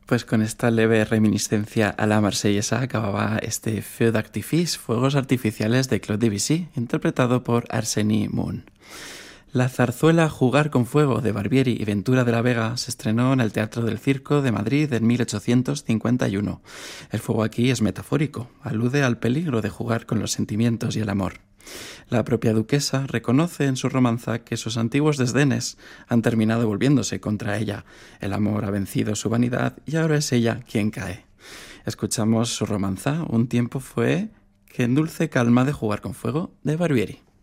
Pues con esta leve reminiscencia a la marsellesa acababa este Feu d'artifice, Fuegos Artificiales de Claude Debussy, interpretado por Arseny Moon. La zarzuela Jugar con Fuego de Barbieri y Ventura de la Vega se estrenó en el Teatro del Circo de Madrid en 1851. El fuego aquí es metafórico, alude al peligro de jugar con los sentimientos y el amor. La propia duquesa reconoce en su romanza que sus antiguos desdenes han terminado volviéndose contra ella. El amor ha vencido su vanidad y ahora es ella quien cae. Escuchamos su romanza. Un tiempo fue que en dulce calma de Jugar con Fuego de Barbieri.